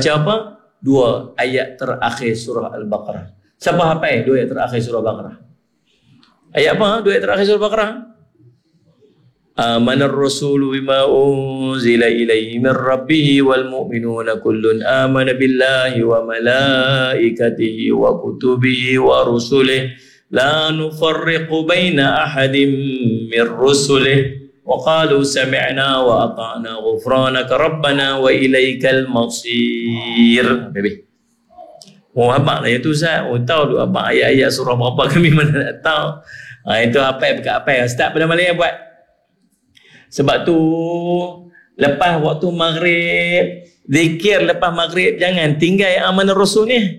Baca apa? 2 ayat terakhir surah Al-Baqarah. Siapa hafal 2 ayat terakhir surah Al-Baqarah? Ayat apa? 2 ayat terakhir surah Al-Baqarah. Amanar rasulu bima unzila ilaihi min rabbih wal mu'minuna kullun amana billahi wa malaikatihi wa kutubihi wa rusulihi la nufarriqu baina ahadin min rusulihi wa qalu sami'na wa ata'na ghufranaka rabbana wa ilaikal masir. Baby. Oh, abang lah itu Ustaz. Oh, tahu tu abang ayat-ayat surah berapa kami mana nak tahu. Itu apa dekat apa. Ustaz pada malam yang buat. Sebab tu lepas waktu maghrib, zikir lepas maghrib jangan tinggal amanah rasul ni.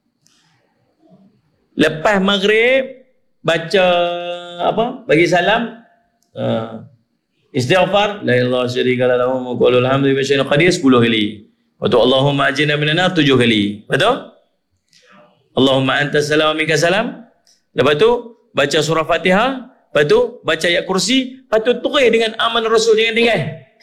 Lepas maghrib baca apa? Bagi salam. Istighfar la ilaha syarika lahu wa qul alhamdulillahi wa syai'un qadir 10 kali. Wa Allahumma ajirna minan nar 7 kali. Betul? Allahumma anta salam wa minka salam. Lepas tu baca surah Fatihah, lepas tu baca ayat kursi, lepas tu tulis dengan aman rasul, jangan tinggal.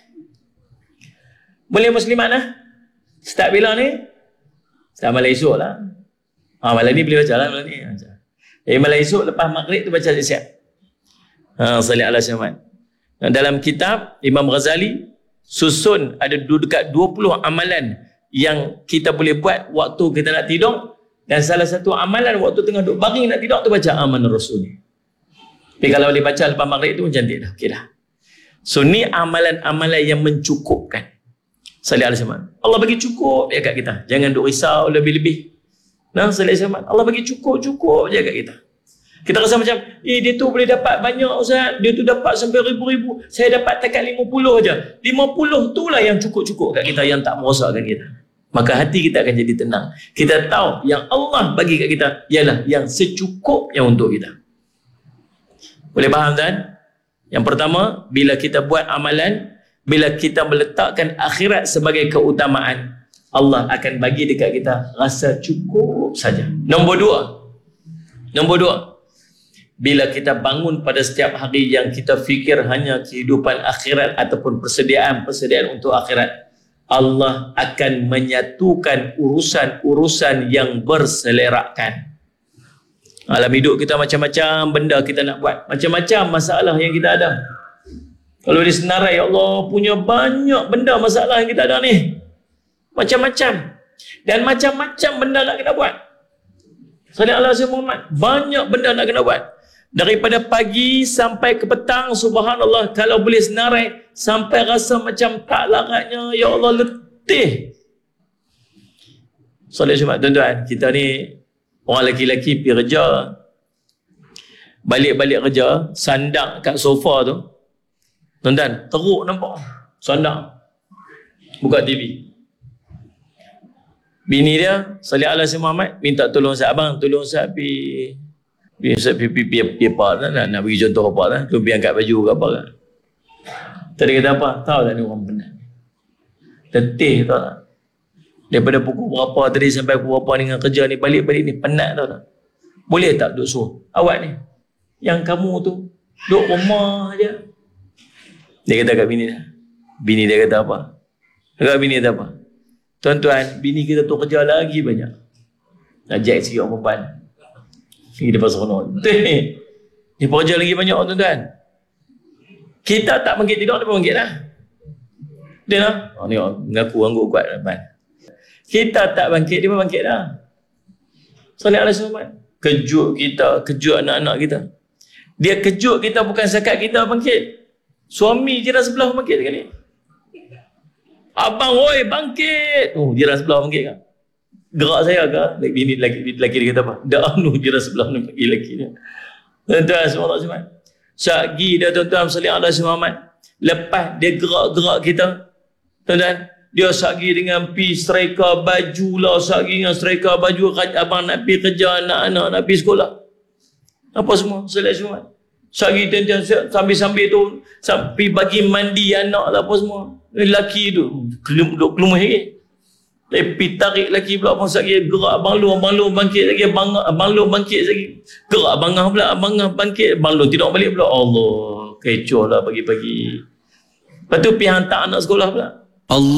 Boleh muslimat lah. Start bila ni? Start malam esok lah. Malam ni boleh baca lah malam ni. Malam esok lepas maghrib tu baca siap. Salih ala syamat. Dalam kitab Imam Ghazali susun ada dekat 20 amalan yang kita boleh buat waktu kita nak tidur, dan salah satu amalan waktu tengah duduk baring nak tidur tu baca aman rasul ni. Tapi kalau boleh baca lepas maghrib tu cantik dah. Okey dah. So ni amalan-amalan yang mencukupkan. Salih alaihi wasallam. Allah bagi cukup je kat kita. Jangan duk risau lebih-lebih. Nah, salih alaihi wasallam. Allah bagi cukup je kat kita. Kita rasa macam, dia tu boleh dapat banyak Ustaz. Dia tu dapat sampai ribu-ribu. Saya dapat takat 50 je. 50 tu lah yang cukup-cukup kat kita, yang tak merosakkan kita. Maka hati kita akan jadi tenang. Kita tahu yang Allah bagi kat kita ialah yang secukupnya untuk kita. Boleh faham kan? Yang pertama, bila kita buat amalan, bila kita meletakkan akhirat sebagai keutamaan, Allah akan bagi dekat kita rasa cukup saja. Nombor dua, bila kita bangun pada setiap hari yang kita fikir hanya kehidupan akhirat ataupun persediaan untuk akhirat, Allah akan menyatukan urusan-urusan yang berselerakkan. Alam hidup kita macam-macam benda kita nak buat, macam-macam masalah yang kita ada. Kalau disenarai, ya Allah punya banyak benda masalah yang kita ada ni, macam-macam, dan macam-macam benda nak kena buat. Salih alaihi Muhammad, banyak benda nak kena buat. Daripada pagi sampai ke petang, subhanallah, kalau boleh senarai sampai rasa macam tak laratnya, ya Allah letih. Salih Jumat, tuan-tuan, kita ni orang lelaki-lelaki pergi kerja, balik-balik kerja, sandang kat sofa tu, tuan-tuan, teruk nampak, sandang, buka TV. Bini dia, Salih alaihi Muhammad, minta tolong Ustaz, abang, tolong Ustaz pergi apa, nak bagi contoh apa lah, tu pergi angkat baju ke apa kan. Tadi kata apa? Tahu tak ni orang penat. Letih tahu tak? Daripada pukul berapa tadi sampai pukul berapa dengan kerja ni, balik-balik ni penat tahu tak? Boleh tak duk suruh awak ni, yang kamu tu duk rumah je. Dia kata kat bini dia. Bini dia kata apa? Kat bini dia kata apa? Tuan-tuan, bini kita tu kerja lagi banyak. Ajak sikit orang perempuan. Dia pasal konon. Dia kerja lagi banyak tuan-tuan. Kita tak bangkit tidur, dia pun bangkit lah. Dia lah. Ni mengaku angguk kuat depan. Kita tak bangkit, dia pun bangkit dah. Salih alaihi wasallam. Kejut kita, kejut anak-anak kita. Dia kejut kita bukan sekat kita bangkit. Suami jiran sebelah bangkit sekali. Abang, oi bangkit. Oh, jiran sebelah bangkit kan? Gerak saya ke? Bini lelaki dia kata apa? Dah jiran sebelah ni bagi lelaki dia. Tuan-tuan semua tak sempat. Syagi dia tuan-tuan Salih alaihi Muhammad. Lepas dia gerak-gerak kita, tuan-tuan, dia sagi dengan pi striker baju lah, sagi dengan striker baju abang nak pi kerja, anak-anak nak pi sekolah. Apa semua Salih alaihi Muhammad. Sagi tuan-tuan sambil-sambil tu sampai bagi mandi anak lah apa semua. Lelaki tu kelumah lagi. Lepi tarik lelaki pula pun sagi gerak abang lu bangkit lagi, abang lu bangkit lagi. Gerak abang pula, abang bangkit, abang lu tidur balik pula. Allah, kecoh lah pagi-pagi. Lepas tu pergi hantar anak sekolah pula. Allah